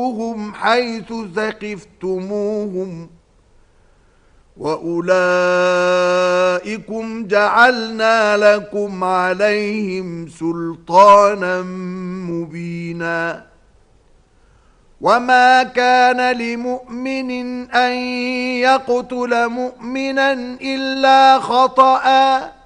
هم حيث ثقفتموهم وأولئكم جعلنا لكم عليهم سلطانا مبينا وما كان لمؤمن أن يقتل مؤمنا إلا خطأ